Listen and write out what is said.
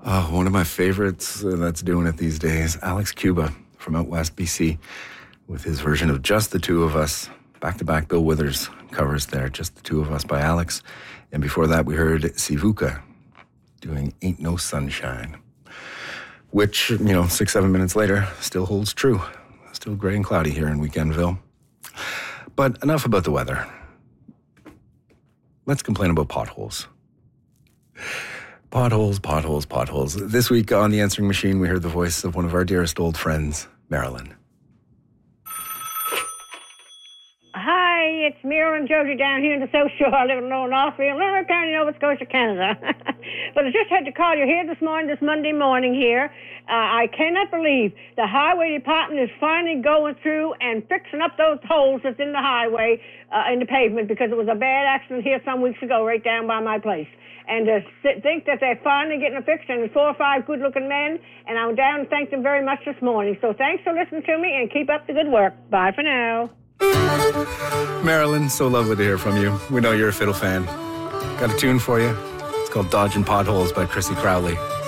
Oh, one of my favorites that's doing it these days, Alex Cuba from out west BC with his version of Just the Two of Us. Back-to-back Bill Withers covers there, Just the Two of Us by Alex. And before that, we heard Sivuka doing Ain't No Sunshine, which, 6-7 minutes later, still holds true. Still gray and cloudy here in Weekendville. But enough about the weather. Let's complain about potholes. Potholes, potholes, potholes. This week on The Answering Machine, we heard the voice of one of our dearest old friends, Marilyn. Hi, it's Marilyn Jody down here in the South Shore. I live in Lower Northfield, Limerick County, Nova Scotia, Canada. But I just had to call you here this Monday morning here. I cannot believe the highway department is finally going through and fixing up those holes that's in the highway, in the pavement, because it was a bad accident here some weeks ago right down by my place. And to think that they're finally getting it fixed, and there's 4 or 5 good-looking men, and I'm down and thank them very much this morning. So thanks for listening to me, and keep up the good work. Bye for now. Marilyn, so lovely to hear from you. We know you're a fiddle fan. Got a tune for you. It's called Dodging Potholes by Chrissy Crowley.